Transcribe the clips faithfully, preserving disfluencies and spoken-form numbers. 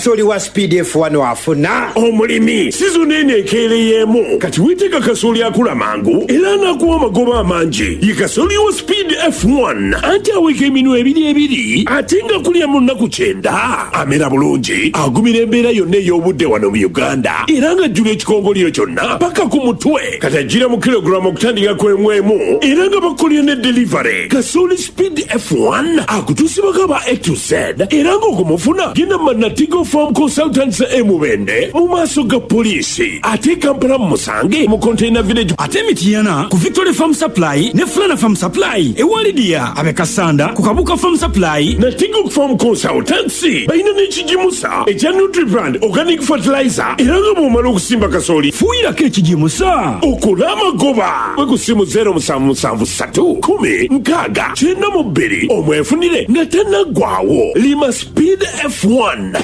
kasooli wa Speed F one afuna omulimi sizoni eno ekeereyemu kati weetega kasooli akula mangu era anakuwa amagoba amangi ye kasooli wa Speed F one anti aweka eminwe ebiri ebiri ate nga kulya mu nnaku kyenda amera bulungi agumira embeera yonna ey'obudde wano mu Uganda era ng'ajjula ekikongoliro kyonna paka ku mutwe kati ajjira mu kilogulaamu okutandika kwemu emu era nga bakolye ne delivery. Kasooli Speed F one akutuusibwako aba A to Z era ng'okumufuna genda mu Natigo Farm Consultants e Mubende mu maaso ga poliisi ate Kampala mu Musange mu Container Village ate Mityana ku Victory Farm Supply ne Flana Farm Supply e Walidia abe Kasanda ku Kabuka Farm Supply. Natigo Farm Consultants balina n'ekigimusa ekya Nutribrand Organic Fertilizer era nga bw'omala okusimba kasooli fuuyirako ekigimusa okola amagoba bwe ku ssimu zero musanvu musanvu ssatu kumi nkaaga kyenda mu bbiri omwefunire nga tannaggwaawo lima Speed F one.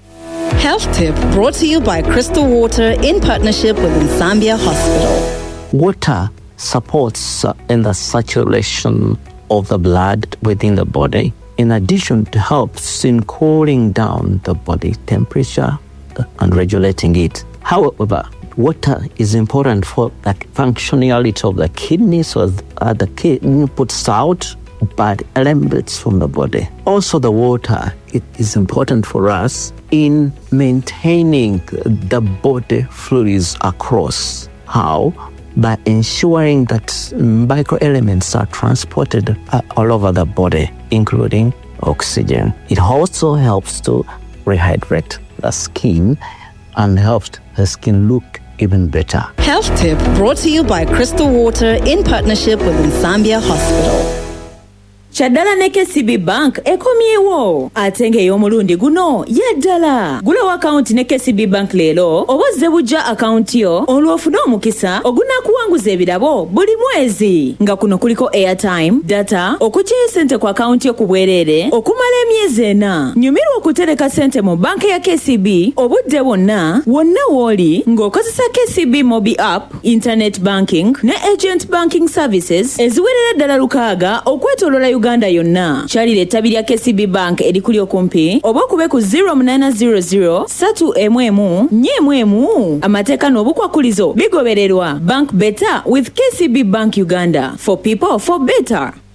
Health tip brought to you by Crystal Water in partnership with Nsambia Hospital. Water supports uh, in the circulation of the blood within the body, in addition to helps in cooling down the body temperature and regulating it. However, water is important for the functionality of the kidney, so that the kidney puts out bad elements from the body. Also, the water, it is important for us in maintaining the body fluids across. How? By ensuring that microelements are transported uh, all over the body, including oxygen. It also helps to rehydrate the skin and helps the skin look even better. Health tip brought to you by Crystal Water in partnership with Nsambia Hospital. Chaddala ne K C B Bank ekomyewo ate ng'ey'omulundi guno yaddala. Gulawo akawunti ne K C B Bank leero obozze bujja akawunti yo olw'ofuna omukisa ogunaakuwanguza ebirabo buli mwezi nga kuno kuliko airtime, data, okuggyayo ssente ku akawunti yo ku bwereere okumala emyezi ena. Nyumirwa okutereka ssente mu banka ya K C B obudde bwonna wonna w'oli ng'okozesa K C B Mobi App, Internet Banking ne Agent Banking Services eziwerera ddala lukaaga okwetooloola Uganda yonna. Kyalira ettabi lya K C B Bank erikuli okumpi oba okube ku zero nine zero zero three emu emu nnya emu emu. Amateeka n'obukwakulizo bigobererwa. Bank better with K C B Bank Uganda. For people, for better.